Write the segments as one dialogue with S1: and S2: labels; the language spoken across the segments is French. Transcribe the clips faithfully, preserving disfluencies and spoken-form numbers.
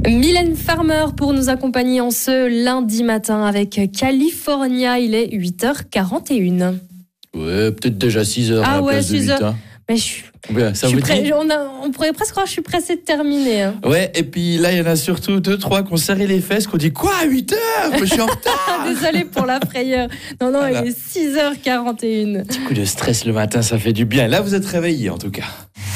S1: Mylène Farmer pour nous accompagner en ce lundi matin avec California. Il est huit heures quarante et une.
S2: Ouais, peut-être déjà six heures
S1: ah
S2: à la
S1: ouais,
S2: place de
S1: six
S2: huit.
S1: heures.
S2: Hein.
S1: Mais je suis,
S2: ouais, ça
S1: je
S2: vous
S1: suis prêt,
S2: dit
S1: on, a, on pourrait presque croire que je suis pressée de terminer. Hein.
S2: Ouais, et puis là, il y en a surtout deux, trois qui ont serré les fesses, qui ont dit quoi, huit heures? Mais je suis en retard.
S1: Désolée pour la frayeur. Non, non,
S2: Voilà.
S1: il est six heures quarante et une.
S2: Petit coup de stress le matin, ça fait du bien. Là, vous êtes réveillés en tout cas.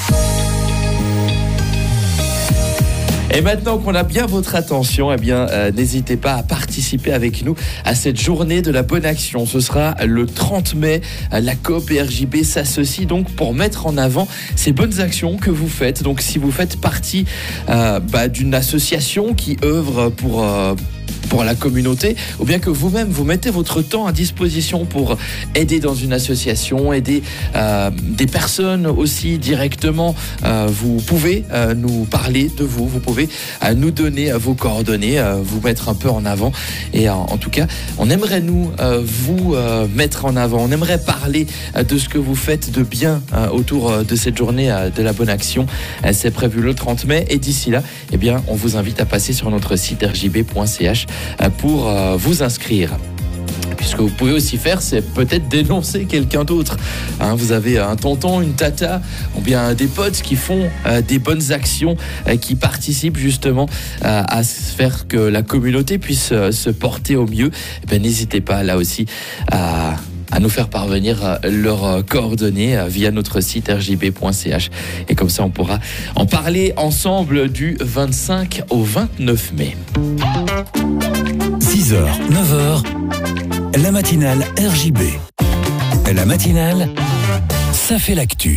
S2: Et maintenant qu'on a bien votre attention, eh bien, euh, n'hésitez pas à participer avec nous à cette journée de la bonne action. Ce sera le trente mai. La coop et R J B s'associent donc pour mettre en avant ces bonnes actions que vous faites. Donc, si vous faites partie euh, bah, d'une association qui œuvre pour... Euh, pour la communauté, ou bien que vous-même vous mettez votre temps à disposition pour aider dans une association, aider euh, des personnes aussi directement, euh, vous pouvez euh, nous parler de vous, vous pouvez euh, nous donner euh, vos coordonnées, euh, vous mettre un peu en avant. Et en, en tout cas, on aimerait nous euh, vous euh, mettre en avant, on aimerait parler euh, de ce que vous faites de bien euh, autour euh, de cette journée euh, de la bonne action. Euh, c'est prévu le trente mai, et d'ici là, eh bien, on vous invite à passer sur notre site r j b point c h pour euh, vous inscrire. Puis ce que vous pouvez aussi faire, c'est peut-être dénoncer quelqu'un d'autre. Hein, vous avez un tonton, une tata, ou bien des potes qui font euh, des bonnes actions, euh, qui participent justement euh, à faire que la communauté puisse euh, se porter au mieux. Eh bien, n'hésitez pas là aussi à... à nous faire parvenir leurs coordonnées via notre site r j b point c h. Et comme ça, on pourra en parler ensemble du vingt-cinq au vingt-neuf mai.
S3: six heures, neuf heures, la matinale R J B. La matinale, ça fait l'actu.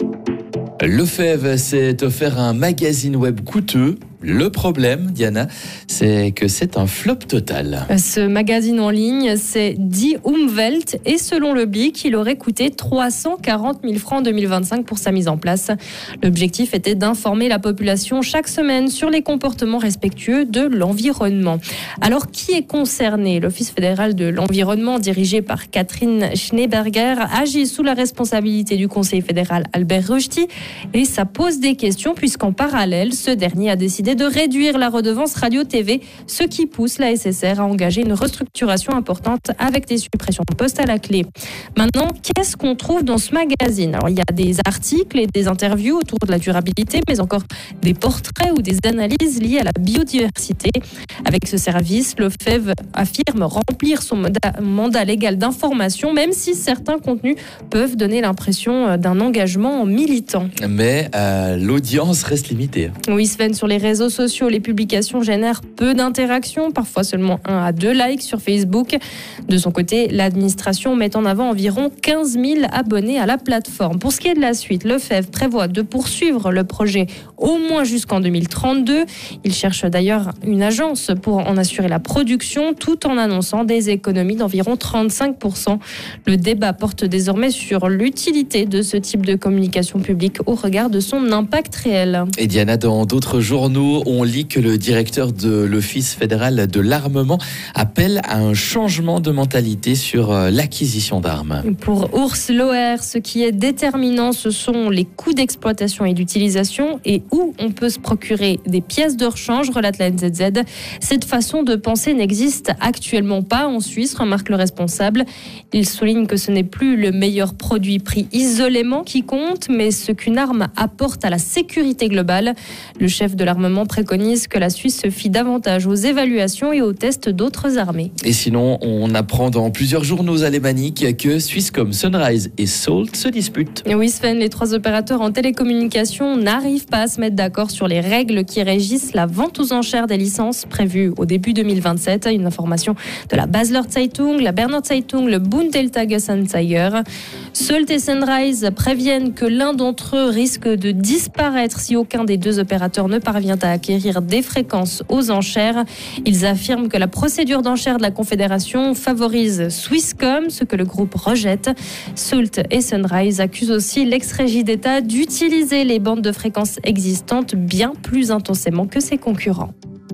S2: Le F E V s'est offert un magazine web coûteux. Le problème, Diana, c'est que c'est un flop total.
S1: Ce magazine en ligne, c'est Die Umwelt, et selon le Blick, il aurait coûté trois cent quarante mille francs en deux mille vingt-cinq pour sa mise en place. L'objectif était d'informer la population chaque semaine sur les comportements respectueux de l'environnement. Alors, qui est concerné ? L'Office fédéral de l'environnement, dirigé par Catherine Schneeberger, agit sous la responsabilité du Conseil fédéral Albert Rushdie, et ça pose des questions puisqu'en parallèle, ce dernier a décidé de réduire la redevance radio-T V, ce qui pousse la S S R à engager une restructuration importante avec des suppressions de postes à la clé. Maintenant, qu'est-ce qu'on trouve dans ce magazine ? Alors, il y a des articles et des interviews autour de la durabilité, mais encore des portraits ou des analyses liées à la biodiversité. Avec ce service, le F E V affirme remplir son mandat, mandat légal d'information, même si certains contenus peuvent donner l'impression d'un engagement militant.
S2: Mais euh, l'audience reste limitée.
S1: Oui, Sven, sur les réseaux sociaux, les publications génèrent peu d'interactions, parfois seulement un à deux likes sur Facebook. De son côté, l'administration met en avant environ quinze mille abonnés à la plateforme. Pour ce qui est de la suite, le F E V prévoit de poursuivre le projet au moins jusqu'en deux mille trente-deux. Il cherche d'ailleurs une agence pour en assurer la production, tout en annonçant des économies d'environ trente-cinq pour cent. Le débat porte désormais sur l'utilité de ce type de communication publique au regard de son impact réel.
S2: Et Diana, dans d'autres journaux, on lit que le directeur de l'Office fédéral de l'armement appelle à un changement de mentalité sur l'acquisition d'armes.
S1: Pour Urs Loher, ce qui est déterminant, ce sont les coûts d'exploitation et d'utilisation et où on peut se procurer des pièces de rechange, relate la N Z Z. Cette façon de penser n'existe actuellement pas en Suisse, remarque le responsable. Il souligne que ce n'est plus le meilleur produit pris isolément qui compte, mais ce qu'une arme apporte à la sécurité globale. Le chef de l'armement préconise que la Suisse se fie davantage aux évaluations et aux tests d'autres armées.
S2: Et sinon, on apprend dans plusieurs journaux alémaniques que Swisscom, Sunrise et Salt se disputent.
S1: Et oui, Sven, les trois opérateurs en télécommunication n'arrivent pas à se mettre d'accord sur les règles qui régissent la vente aux enchères des licences prévues au début deux mille vingt-sept. Une information de la Basler Zeitung, la Berner Zeitung, le Bund der Tagesanzeiger. Salt et Sunrise préviennent que l'un d'entre eux risque de disparaître si aucun des deux opérateurs ne parvient à acquérir des fréquences aux enchères. Ils affirment que la procédure d'enchères de la Confédération favorise Swisscom, ce que le groupe rejette. Salt et Sunrise accusent aussi l'ex-régie d'État d'utiliser les bandes de fréquences existantes bien plus intensément que ses concurrents.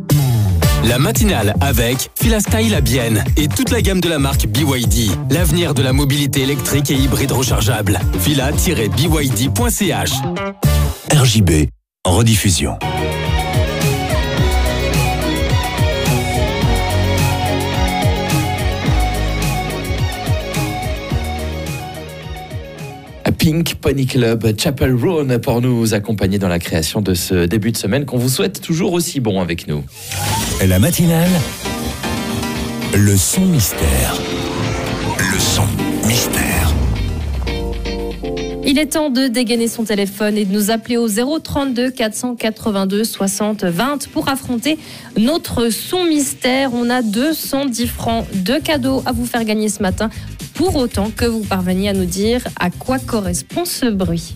S3: La matinale avec Filastyle à Bienne et toute la gamme de la marque B Y D. L'avenir de la mobilité électrique et hybride rechargeable. fila tiret b y d point c h. R J B en rediffusion.
S2: Pink Pony Club, Chapel Roan pour nous accompagner dans la création de ce début de semaine qu'on vous souhaite toujours aussi bon avec nous.
S3: La matinale, le son mystère. Le son mystère.
S1: Il est temps de dégainer son téléphone et de nous appeler au zéro trente-deux quatre cent quatre-vingt-deux soixante vingt pour affronter notre son mystère. On a deux cent dix francs de cadeaux à vous faire gagner ce matin, pour autant que vous parveniez à nous dire à quoi correspond ce bruit.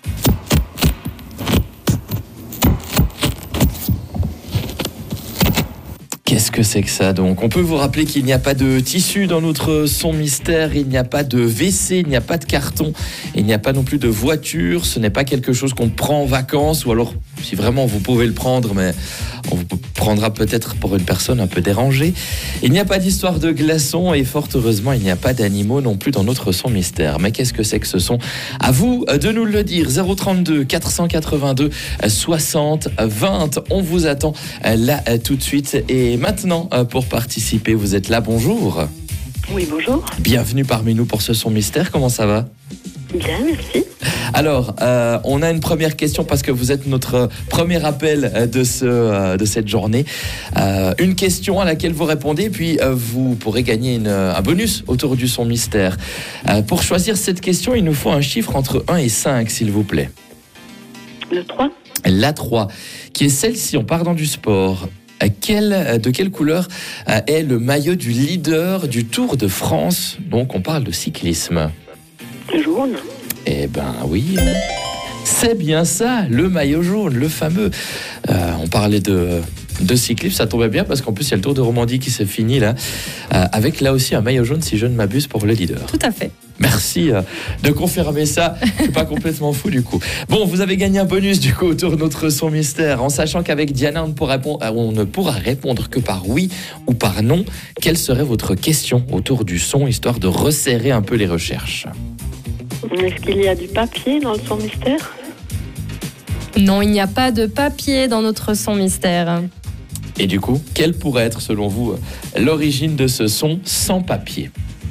S2: Qu'est-ce que c'est que ça donc? On peut vous rappeler qu'il n'y a pas de tissu dans notre son mystère, il n'y a pas de W C, il n'y a pas de carton, il n'y a pas non plus de voiture, ce n'est pas quelque chose qu'on prend en vacances, ou alors si vraiment vous pouvez le prendre, mais on vous prendra peut-être pour une personne un peu dérangée. Il n'y a pas d'histoire de glaçons et fort heureusement il n'y a pas d'animaux non plus dans notre son mystère. Mais qu'est-ce que c'est que ce son? À vous de nous le dire. Zéro trente-deux quatre cent quatre-vingt-deux soixante vingt. On vous attend là tout de suite. Et maintenant, pour participer, vous êtes là. Bonjour.
S4: Oui, bonjour.
S2: Bienvenue parmi nous pour ce son mystère. Comment ça va?
S4: Bien, merci.
S2: Alors, euh, on a une première question parce que vous êtes notre premier appel de, ce, euh, de cette journée. Euh, une question à laquelle vous répondez, puis euh, vous pourrez gagner une, un bonus autour du son mystère. Euh, pour choisir cette question, il nous faut un chiffre entre un et cinq, s'il vous plaît.
S4: Le trois.
S2: La trois, qui est celle-ci, on part dans du sport. Quelle, de quelle couleur est le maillot du leader du Tour de France? Donc, on parle de cyclisme.
S4: Jaune.
S2: Eh ben oui, c'est bien ça, le maillot jaune, le fameux. Euh, on parlait de, de cyclisme, ça tombait bien parce qu'en plus il y a le Tour de Romandie qui s'est fini là, euh, avec là aussi un maillot jaune si je ne m'abuse pour le leader.
S1: Tout à fait.
S2: Merci euh, de confirmer ça, je suis pas complètement fou du coup. Bon, vous avez gagné un bonus du coup autour de notre son mystère, en sachant qu'avec Diana on ne pourra répondre, on ne pourra répondre que par oui ou par non. Quelle serait votre question autour du son, histoire de resserrer un peu les recherches?
S4: Est-ce qu'il y a du papier dans le son mystère?
S1: Non, il n'y a pas de papier dans notre son mystère.
S2: Et du coup, quelle pourrait être selon vous l'origine de ce son sans papier?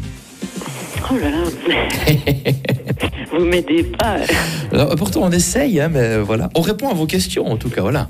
S4: Oh là là, vous m'aidez pas.
S2: Alors, pourtant on essaye, hein, mais voilà. On répond à vos questions en tout cas, voilà.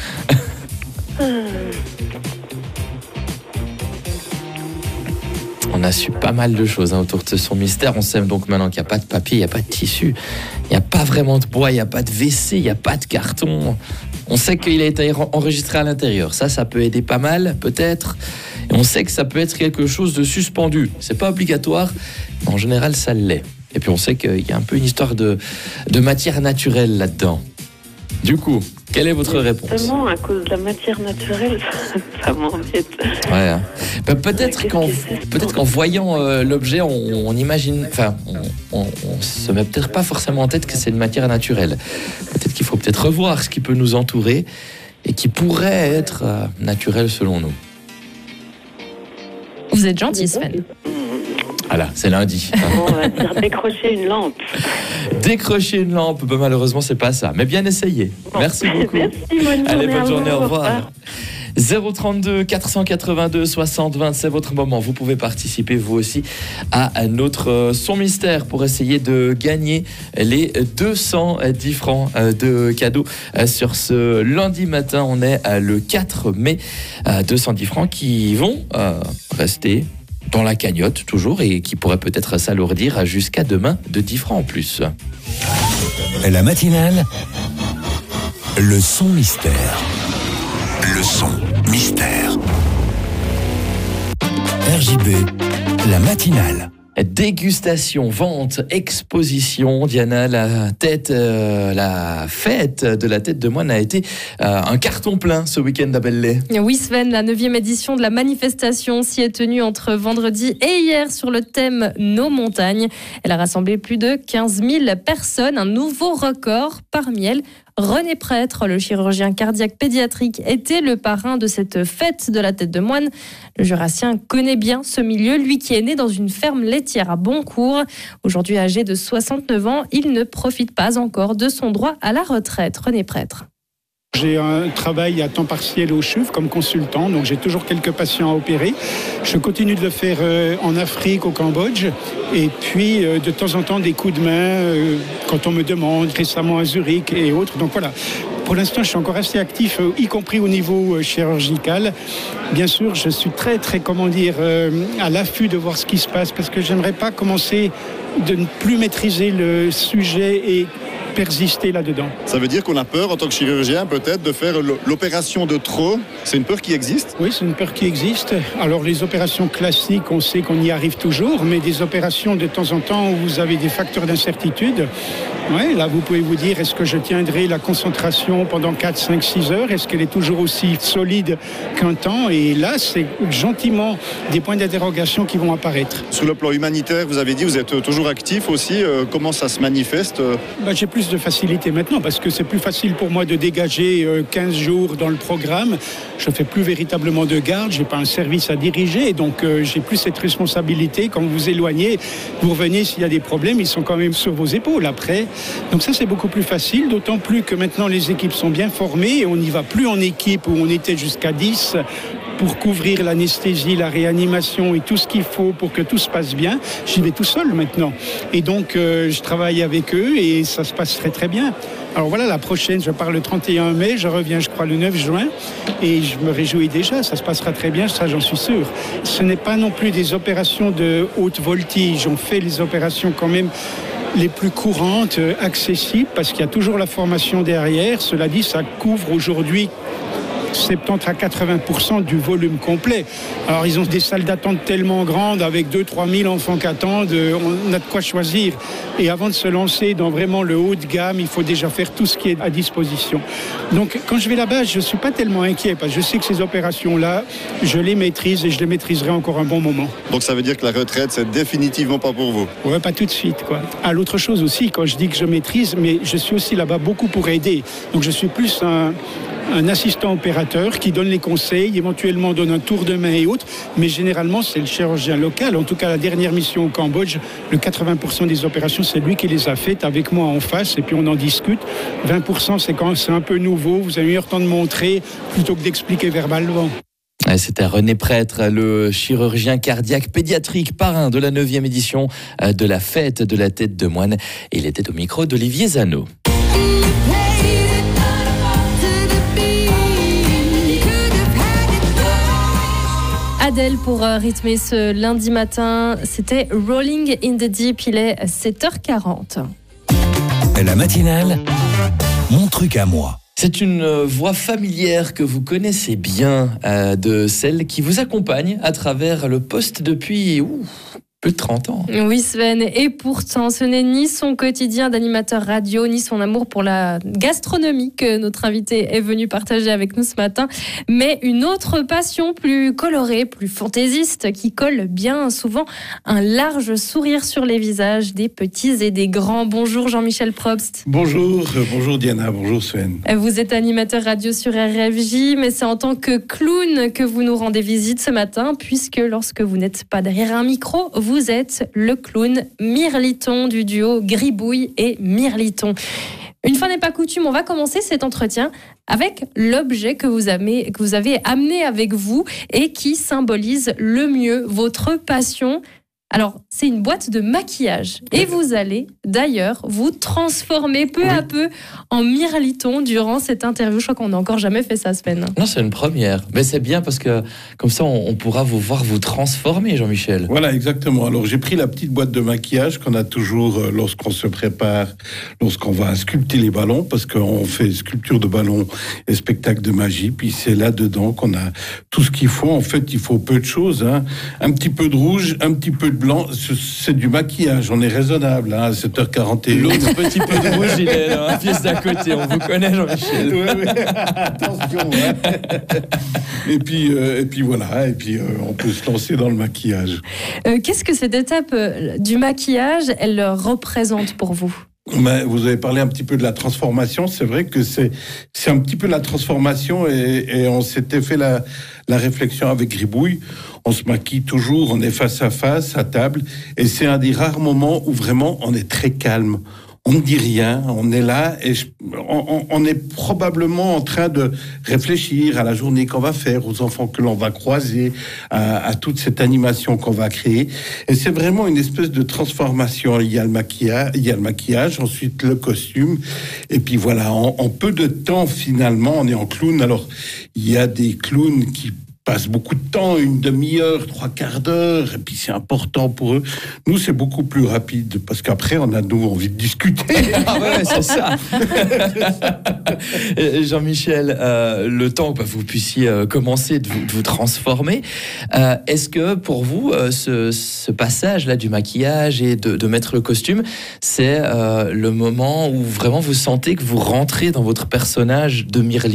S2: On a su pas mal de choses hein, autour de ce son mystère. On sait donc maintenant qu'il n'y a pas de papier, il n'y a pas de tissu, il n'y a pas vraiment de bois, il n'y a pas de W C, il n'y a pas de carton. On sait qu'il a été enregistré à l'intérieur. Ça, ça peut aider pas mal, peut-être. Et on sait que ça peut être quelque chose de suspendu. C'est pas obligatoire, mais en général, ça l'est. Et puis on sait qu'il y a un peu une histoire de, de matière naturelle là-dedans. Du coup, quelle est votre réponse?
S4: Justement, à cause de la matière naturelle, ça m'embête.
S2: Ouais. Hein. Pe- peut-être qu'en peut-être qu'en voyant euh, l'objet, on, on imagine, enfin, on, on, on se met peut-être pas forcément en tête que c'est une matière naturelle. Peut-être qu'il faut peut-être revoir ce qui peut nous entourer et qui pourrait être euh, naturel selon nous.
S1: Vous êtes gentil, Sven.
S2: Voilà, c'est lundi.
S4: On va dire décrocher une lampe.
S2: Décrocher une lampe, ben, malheureusement c'est pas ça, mais bien essayé.
S4: Bon.
S2: Merci beaucoup.
S4: Merci, bonne
S2: Allez,
S4: journée
S2: bonne journée,
S4: à vous.
S2: au revoir. zéro trente-deux quatre cent quatre-vingt-deux soixante vingt, c'est votre moment. Vous pouvez participer vous aussi à notre son mystère pour essayer de gagner les deux cent dix francs de cadeaux sur ce lundi matin. On est le quatre mai. deux cent dix francs qui vont rester dans la cagnotte toujours et qui pourrait peut-être s'alourdir jusqu'à demain de dix francs en plus.
S3: La matinale, le son mystère. Le son mystère. R J B, la matinale.
S2: Dégustation, vente, exposition. Diana, la tête, euh, la fête de la tête de moine a été euh, un carton plein ce week-end à Belley.
S1: Oui Sven, la neuvième édition de la manifestation s'y est tenue entre vendredi et hier sur le thème Nos montagnes. Elle a rassemblé plus de quinze mille personnes, un nouveau record. Parmi elles, René Prêtre, le chirurgien cardiaque pédiatrique, était le parrain de cette fête de la tête de moine. Le Jurassien connaît bien ce milieu, lui qui est né dans une ferme laitière à Boncourt. Aujourd'hui âgé de soixante-neuf ans, il ne profite pas encore de son droit à la retraite. René Prêtre.
S5: J'ai un travail à temps partiel au C H U F comme consultant, donc j'ai toujours quelques patients à opérer. Je continue de le faire euh, en Afrique, au Cambodge, et puis euh, de temps en temps des coups de main euh, quand on me demande, récemment à Zurich et autres. Donc voilà, pour l'instant je suis encore assez actif, euh, y compris au niveau euh, chirurgical. Bien sûr, je suis très très, comment dire, euh, à l'affût de voir ce qui se passe, parce que j'aimerais pas commencer de ne plus maîtriser le sujet et persister là-dedans.
S6: Ça veut dire qu'on a peur en tant que chirurgien peut-être de faire l'opération de trop. C'est une peur qui existe ?
S5: Oui, c'est une peur qui existe. Alors les opérations classiques, on sait qu'on y arrive toujours, mais des opérations de temps en temps où vous avez des facteurs d'incertitude, ouais, là vous pouvez vous dire, est-ce que je tiendrai la concentration pendant quatre, cinq, six heures ? Est-ce qu'elle est toujours aussi solide qu'un temps ? Et là, c'est gentiment des points d'interrogation qui vont apparaître.
S6: Sur le plan humanitaire, vous avez dit, vous êtes toujours actif aussi. Euh, comment ça se manifeste ?
S5: Ben, j'ai plus de facilité maintenant parce que c'est plus facile pour moi de dégager quinze jours dans le programme. Je ne fais plus véritablement de garde, je n'ai pas un service à diriger, donc euh, j'ai plus cette responsabilité. Quand vous vous éloignez, vous revenez, s'il y a des problèmes, ils sont quand même sur vos épaules après. Donc ça, c'est beaucoup plus facile, d'autant plus que maintenant les équipes sont bien formées et on n'y va plus en équipe où on était jusqu'à dix pour couvrir l'anesthésie, la réanimation et tout ce qu'il faut pour que tout se passe bien. J'y vais tout seul maintenant. Et donc, euh, je travaille avec eux et ça se passe très très bien. Alors voilà, la prochaine, je pars le trente et un mai, je reviens, je crois, le neuf juin. Et je me réjouis déjà, ça se passera très bien, ça j'en suis sûr. Ce n'est pas non plus des opérations de haute voltige. On fait les opérations quand même les plus courantes, accessibles, parce qu'il y a toujours la formation derrière. Cela dit, ça couvre aujourd'hui soixante-dix à quatre-vingts pour cent du volume complet. Alors ils ont des salles d'attente tellement grandes avec deux à trois mille enfants qui attendent, on a de quoi choisir. Et avant de se lancer dans vraiment le haut de gamme, il faut déjà faire tout ce qui est à disposition. Donc quand je vais là-bas, je ne suis pas tellement inquiet parce que je sais que ces opérations-là, je les maîtrise et je les maîtriserai encore un bon moment.
S6: Donc ça veut dire que la retraite, c'est définitivement pas pour vous ?
S5: Ouais, pas tout de suite, quoi. Ah, l'autre chose aussi, quand je dis que je maîtrise, mais je suis aussi là-bas beaucoup pour aider. Donc je suis plus un... un assistant opérateur qui donne les conseils, éventuellement donne un tour de main et autres, mais généralement c'est le chirurgien local. En tout cas, la dernière mission au Cambodge, le quatre-vingts pour cent des opérations, c'est lui qui les a faites avec moi en face et puis on en discute. vingt pour cent, c'est quand c'est un peu nouveau, vous avez eu le temps de montrer plutôt que d'expliquer verbalement.
S2: C'était René Prêtre, le chirurgien cardiaque pédiatrique parrain de la neuvième édition de la fête de la tête de moine. Et il était au micro d'Olivier Zano.
S1: Adèle pour rythmer ce lundi matin, c'était Rolling in the Deep, il est sept heures quarante.
S3: La matinale, mon truc à moi.
S2: C'est une voix familière que vous connaissez bien, euh, de celle qui vous accompagne à travers le poste depuis ouh, plus de trente ans.
S1: Oui Sven, et pourtant ce n'est ni son quotidien d'animateur radio, ni son amour pour la gastronomie que notre invité est venu partager avec nous ce matin, mais une autre passion plus colorée, plus fantaisiste, qui colle bien souvent un large sourire sur les visages des petits et des grands. Bonjour Jean-Michel Probst.
S7: Bonjour, bonjour Diana, bonjour Sven.
S1: Vous êtes animateur radio sur R F J, mais c'est en tant que clown que vous nous rendez visite ce matin, puisque lorsque vous n'êtes pas derrière un micro, vous Vous êtes le clown Mirliton du duo Gribouille et Mirliton. Une fois n'est pas coutume, on va commencer cet entretien avec l'objet que vous avez, que vous avez amené avec vous et qui symbolise le mieux votre passion. Alors, c'est une boîte de maquillage. Et vous allez, d'ailleurs, vous transformer peu oui. à peu en Mirliton durant cette interview. Je crois qu'on n'a encore jamais fait ça, Sven.
S2: Non, c'est une première. Mais c'est bien parce que, comme ça, on, on pourra vous voir vous transformer, Jean-Michel.
S7: Voilà, exactement. Alors, j'ai pris la petite boîte de maquillage qu'on a toujours euh, lorsqu'on se prépare, lorsqu'on va sculpter les ballons, parce qu'on fait sculpture de ballons et spectacle de magie. Puis c'est là-dedans qu'on a tout ce qu'il faut. En fait, il faut peu de choses. Hein. Un petit peu de rouge, un petit peu de blanc, c'est du maquillage, on est raisonnable, hein, à sept heures quarante et un.
S2: L'autre petit peu de rouge, il est dans la pièce d'à côté, on vous connaît Jean-Michel.
S7: Oui, oui. Attention. Hein. Et puis, euh, et puis voilà, et puis euh, on peut se lancer dans le maquillage.
S1: Euh, qu'est-ce que cette étape euh, du maquillage, elle représente pour vous ?
S7: Mais vous avez parlé un petit peu de la transformation. C'est vrai que c'est c'est un petit peu la transformation et, et on s'était fait la la réflexion avec Gribouille. On se maquille toujours, on est face à face à table et c'est un des rares moments où vraiment on est très calme. on ne dit rien, on est là et je, on, on est probablement en train de réfléchir à la journée qu'on va faire, aux enfants que l'on va croiser, à, à toute cette animation qu'on va créer. Et c'est vraiment une espèce de transformation. Il y a le maquillage, il y a le maquillage, ensuite le costume, et puis voilà, en, en peu de temps finalement, on est en clown. Alors il y a des clowns qui passent beaucoup de temps, une demi-heure, trois quarts d'heure, et puis c'est important pour eux. Nous, c'est beaucoup plus rapide, parce qu'après, on a, nous, envie de discuter.
S2: Ah ouais, c'est ça. Jean-Michel, euh, le temps que vous puissiez euh, commencer de vous, de vous transformer, euh, est-ce que pour vous, euh, ce, ce passage-là du maquillage et de, de mettre le costume, c'est euh, le moment où vraiment vous sentez que vous rentrez dans votre personnage de Mirliton ?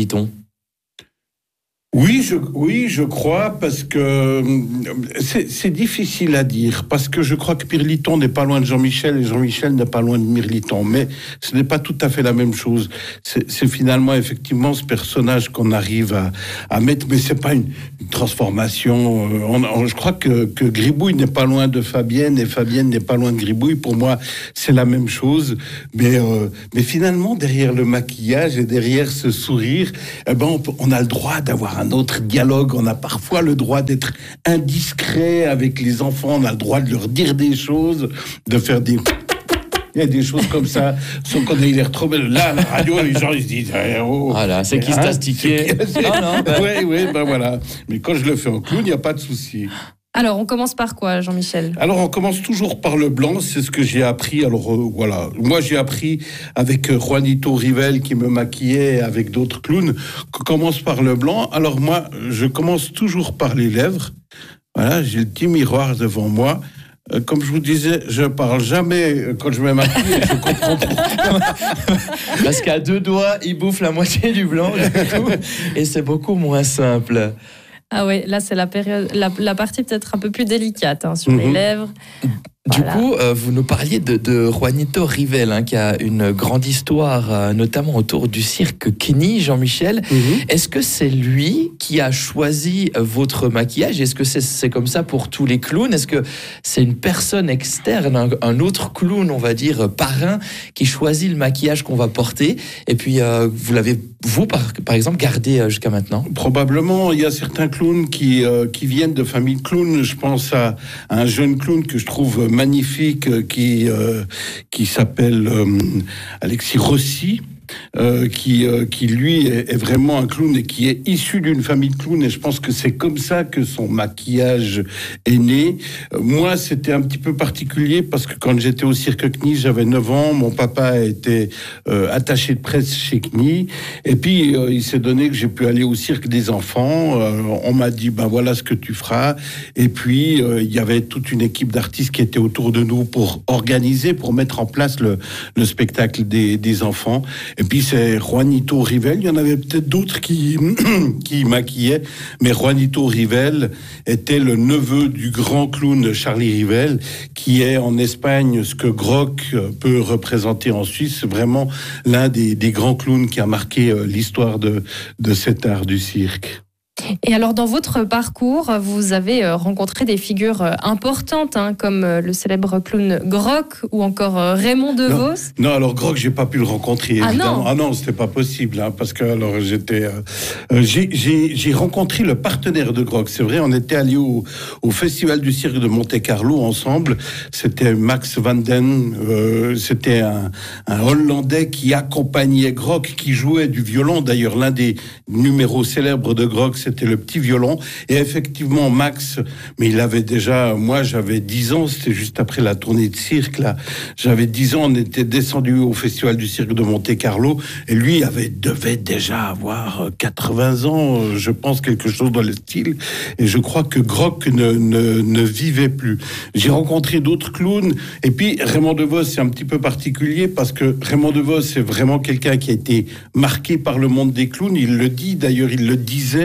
S7: Oui, je, oui, je crois, parce que c'est, c'est difficile à dire, parce que je crois que Mirliton n'est pas loin de Jean-Michel et Jean-Michel n'est pas loin de Mirliton, mais ce n'est pas tout à fait la même chose. C'est, c'est finalement effectivement ce personnage qu'on arrive à, à mettre, mais c'est pas une, une transformation. On, on, je crois que, que Gribouille n'est pas loin de Fabienne et Fabienne n'est pas loin de Gribouille. Pour moi, c'est la même chose, mais, euh, mais finalement, derrière le maquillage et derrière ce sourire, eh ben, on, on a le droit d'avoir un autre dialogue, on a parfois le droit d'être indiscret avec les enfants, on a le droit de leur dire des choses, de faire des... Il y a des choses comme ça, sans qu'on ait l'air trop belle. Là, la radio, les gens, ils se disent... Eh, oh,
S2: voilà, c'est qui se tasse ticket.
S7: Oui, oui, ben voilà. Mais quand je le fais en clown, il n'y a pas de souci.
S1: Alors, on commence par quoi, Jean-Michel ?
S7: Alors, on commence toujours par le blanc, c'est ce que j'ai appris. Alors, euh, voilà, moi, j'ai appris avec euh, Juanito Rivel, qui me maquillait, avec d'autres clowns, qu'on commence par le blanc. Alors, moi, je commence toujours par les lèvres. Voilà, j'ai le petit miroir devant moi. Euh, comme je vous disais, je parle jamais quand je me maquille, je comprends pourquoi.
S2: Parce qu'à deux doigts, il bouffe la moitié du blanc, du coup, et c'est beaucoup moins simple.
S1: Ah oui, là c'est la période, la, la partie peut-être un peu plus délicate hein, sur
S2: mmh.
S1: les lèvres.
S2: Du
S1: voilà.
S2: coup, euh, vous nous parliez de, de Juanito Rivel, hein, qui a une grande histoire, euh, notamment autour du cirque Knie, Jean-Michel. Mmh. Est-ce que c'est lui qui a choisi votre maquillage ? Est-ce que c'est, c'est comme ça pour tous les clowns ? Est-ce que c'est une personne externe, un, un autre clown, on va dire, parrain, qui choisit le maquillage qu'on va porter ? Et puis, euh, vous l'avez, vous, par, par exemple, gardé euh, jusqu'à maintenant ?
S7: Probablement. Il y a certains clowns qui, euh, qui viennent de familles de clowns. Je pense à, à un jeune clown que je trouve magnifique qui, euh, qui s'appelle euh, Alexis Rossi. Euh, qui, euh, qui lui est, est vraiment un clown et qui est issu d'une famille de clowns, et je pense que c'est comme ça que son maquillage est né. Euh, moi, c'était un petit peu particulier parce que quand j'étais au cirque Knie, j'avais neuf ans, mon papa était euh, attaché de presse chez Knie, et puis euh, il s'est donné que j'ai pu aller au cirque des enfants. Euh, on m'a dit, ben voilà ce que tu feras, et puis euh, il y avait toute une équipe d'artistes qui était autour de nous pour organiser, pour mettre en place le, le spectacle des, des enfants. Et puis c'est Juanito Rivel, il y en avait peut-être d'autres qui, qui maquillaient, mais Juanito Rivel était le neveu du grand clown Charlie Rivel, qui est en Espagne ce que Groc peut représenter en Suisse, vraiment l'un des, des grands clowns qui a marqué l'histoire de, de cet art du cirque.
S1: Et alors, dans votre parcours, vous avez rencontré des figures importantes, hein, comme le célèbre clown Groc ou encore Raymond DeVos.
S7: Non, non, alors Groc, j'ai pas pu le rencontrer,
S1: ah
S7: évidemment.
S1: Non.
S7: Ah non, c'était pas possible, hein, parce que alors j'étais, euh, euh, j'ai, j'ai, j'ai rencontré le partenaire de Groc. C'est vrai, on était allé au, au Festival du cirque de Monte-Carlo ensemble. C'était Max Van Den, euh, c'était un, un Hollandais qui accompagnait Groc, qui jouait du violon. D'ailleurs, l'un des numéros célèbres de Groc, c'était le petit violon. Et effectivement, Max, mais il avait déjà, moi j'avais dix ans, c'était juste après la tournée de cirque, là. J'avais dix ans, on était descendu au Festival du cirque de Monte-Carlo, et lui avait, devait déjà avoir quatre-vingts ans, je pense, quelque chose dans le style. Et je crois que Groc ne, ne, ne vivait plus. J'ai rencontré d'autres clowns, et puis Raymond DeVos, c'est un petit peu particulier, parce que Raymond DeVos, c'est vraiment quelqu'un qui a été marqué par le monde des clowns. Il le dit, d'ailleurs, il le disait.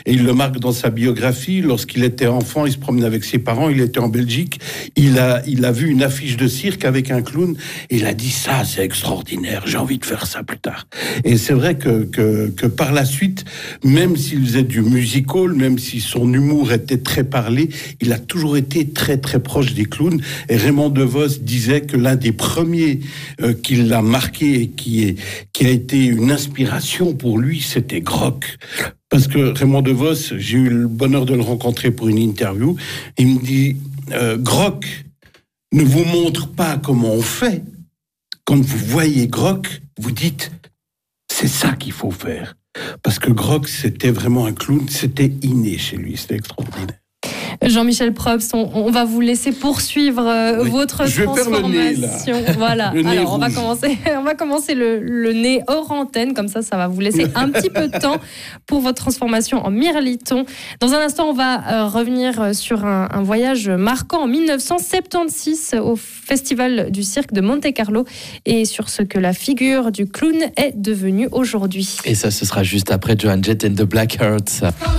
S7: Et il le marque dans sa biographie. Lorsqu'il était enfant, il se promenait avec ses parents, il était en Belgique. Il a, il a vu une affiche de cirque avec un clown. Et il a dit, ça, c'est extraordinaire, j'ai envie de faire ça plus tard. Et c'est vrai que, que, que par la suite, même s'il faisait du musical, même si son humour était très parlé, il a toujours été très, très proche des clowns. Et Raymond DeVos disait que l'un des premiers euh, qui l'a marqué et qui, est, qui a été une inspiration pour lui, c'était Grock. Parce que Raymond DeVos, j'ai eu le bonheur de le rencontrer pour une interview, il me dit, euh, Grock ne vous montre pas comment on fait. Quand vous voyez Grock, vous dites, c'est ça qu'il faut faire. Parce que Grock, c'était vraiment un clown, c'était inné chez lui, c'était extraordinaire.
S1: Jean-Michel Probst, on, on va vous laisser poursuivre euh, oui. votre
S7: Je vais
S1: transformation.
S7: Faire le nez, là.
S1: Voilà.
S7: Le nez
S1: Alors on
S7: rouge.
S1: va commencer, on va commencer le, le nez hors antenne, comme ça, ça va vous laisser un petit peu de temps pour votre transformation en mirliton. Dans un instant, on va euh, revenir sur un, un voyage marquant en dix-neuf cent soixante-seize au Festival du cirque de Monte-Carlo et sur ce que la figure du clown est devenue aujourd'hui.
S2: Et ça, ce sera juste après Joan Jett and the Blackhearts.